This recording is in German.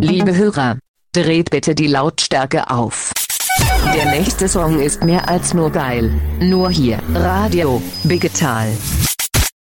Liebe Hörer, dreht bitte die Lautstärke auf. Der nächste Song ist mehr als nur geil. Nur hier, Radio Digital.